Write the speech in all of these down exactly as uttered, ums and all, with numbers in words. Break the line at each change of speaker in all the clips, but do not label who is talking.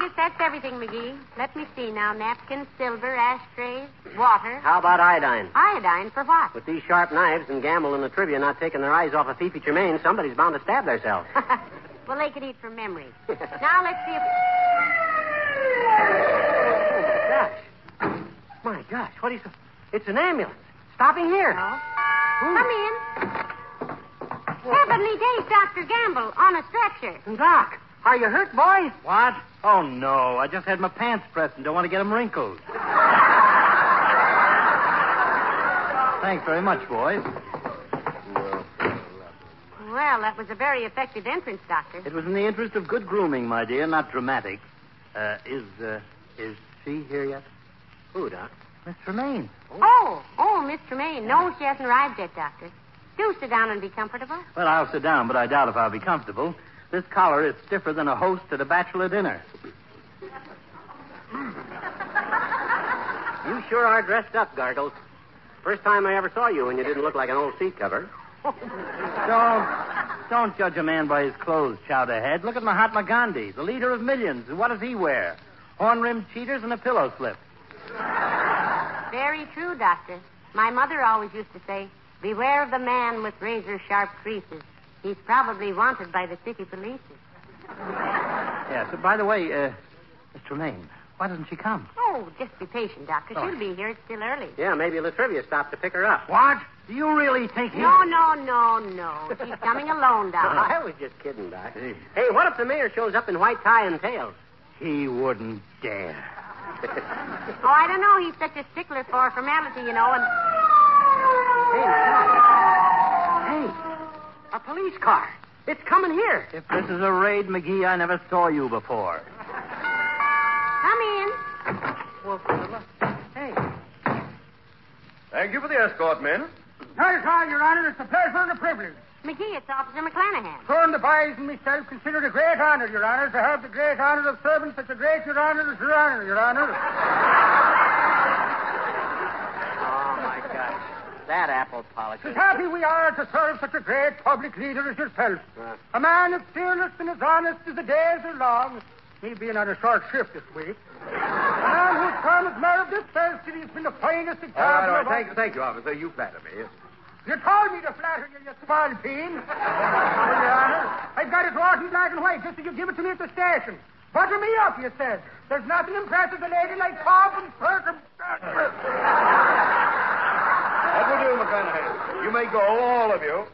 think that's everything, McGee. Let me see now. Napkins, silver, ashtrays, water.
How about iodine?
Iodine for what?
With these sharp knives and Gamble and the trivia not taking their eyes off of Fifi Tremaine, somebody's bound to stab themselves.
Well, they could eat from memory. Now let's see if...
Oh, my gosh. My gosh, what is... It's an ambulance. Stopping here.
Oh. Come in. Heavenly days, Doctor Gamble, on a stretcher.
Doc, are you hurt, boy?
What? Oh, no. I just had my pants pressed and don't want to get them wrinkled. Thanks very much, boys.
Well, that was a very effective entrance, Doctor.
It was in the interest of good grooming, my dear, not dramatic. Uh, is, uh, is she here yet?
Who, Doc?
Miss Tremaine.
Oh, oh, Miss Tremaine. No, she hasn't arrived yet, Doctor. Do sit down and be comfortable.
Well, I'll sit down, but I doubt if I'll be comfortable. This collar is stiffer than a host at a bachelor dinner.
You sure are dressed up, Gargles. First time I ever saw you and you didn't look like an old seat cover.
Don't, don't judge a man by his clothes, Chowderhead. Look at Mahatma Gandhi, the leader of millions. And what does he wear? Horn-rimmed cheaters and a pillow slip.
Very true, Doctor. My mother always used to say, beware of the man with razor-sharp creases. He's probably wanted by the city police.
Yes, by the way, uh, Miss Tremaine, why doesn't she come?
Oh, just be patient, Doctor.
Oh.
She'll be here. It's still early.
Yeah, maybe Latrivia stopped to pick her up.
What? Do you really think he...
No, no, no, no. She's coming alone, Doctor.
I was just kidding, Doc. Hey, what if the mayor shows up in white tie and tails?
He wouldn't dare.
Oh, I don't know. He's such a stickler for formality, you know, and...
Hey, Doc. Hey, a police car. It's coming here.
If this is a raid, McGee, I never saw you before.
Come in.
Well, fella. Hey.
Thank you for the escort, men.
Not at all, Your Honor. It's a pleasure and a privilege.
McGee, it's Officer McClanahan.
So and the boys and myself consider it a great honor, Your Honor, to have the great honor of serving such a great Your Honor as Your Honor, Your Honor.
Oh, my gosh. That apple polish.
As happy we are to serve such a great public leader as yourself.
Uh.
A man as fearless and as honest as the days are long. Me being on a short shift this week. A man whose term as mayor of this fair city has been the finest example
All right, all right.
of...
Thank, thank you, officer. You flatter me.
You told me to flatter you, you spalpeen. Your Honor, I've got it wrought in black and white just as you give it to me at the station. Butter me up, you said. There's nothing impresses a lady like pomp and circumstance.
That will do, McClanahan. You may go, all of you.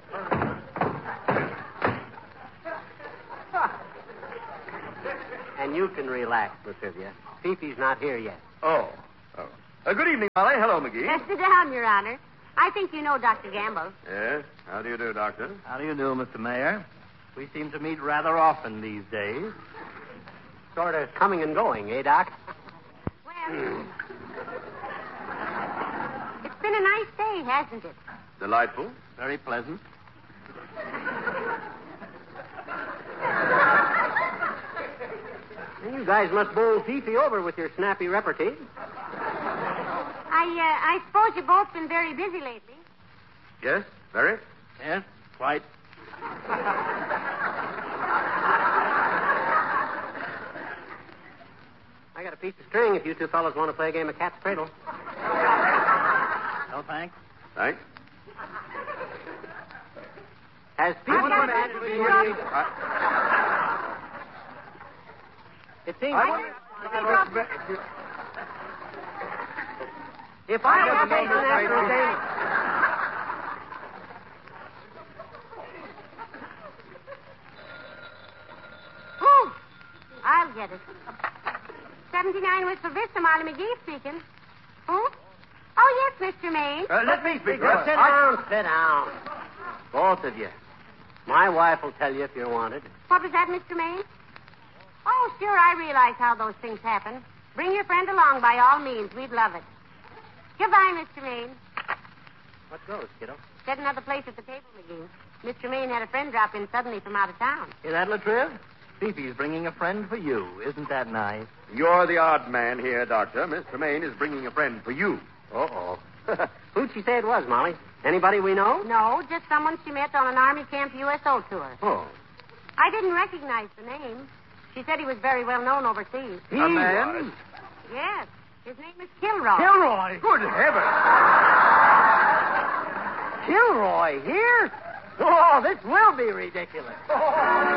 And you can relax, Latrivia. Fifi's not here yet.
Oh. oh. Uh, good evening, Molly. Hello, McGee.
Uh, sit down, Your Honor. I think you know Doctor Gamble.
Yes? How do you do, Doctor?
How do you do, Mister Mayor? We seem to meet rather often these days.
Sort of coming and going, eh, Doc?
Well, it's been a nice day, hasn't it?
Delightful.
Very pleasant.
You guys must bowl Fifi over with your snappy repartee.
I, uh, I suppose you've both been very busy lately.
Yes? Very?
Yes, quite.
I got a piece of string if you two fellows want to play a game of cat's cradle.
No, thanks.
Thanks.
Has Fifi...
I've got
managed
to
to
be
hear
dropped.
you? It seems...
I
I
wonder-
got to be dropped.
If I
I
was
got
a
to
mason
be
after a
dropped.
day...
Whew. I'll get it. seventy-nine Whistle Vista, Molly McGee speaking. Who? Oh, yes, Mister Maine.
Uh, let me speak.
Just sit down, sit down. Both of you. My wife will tell you if you're wanted.
What was that, Mister Maine? Oh, sure, I realize how those things happen. Bring your friend along by all means. We'd love it. Goodbye, Mister Maine.
What goes, kiddo?
Get another place at the table, McGee. Mister Maine had a friend drop in suddenly from out of town.
Is that Latriv? Fifi's bringing a friend for you. Isn't that nice?
You're the odd man here, Doctor. Miss Tremaine is bringing a friend for you.
Uh-oh. Who'd she say it was, Molly? Anybody we know?
No, just someone she met on an Army Camp U S O tour.
Oh.
I didn't recognize the name. She said he was very well known overseas.
He
A man?
was.
Yes. His name is Kilroy.
Kilroy.
Good heavens.
Kilroy here? Oh, this will be ridiculous.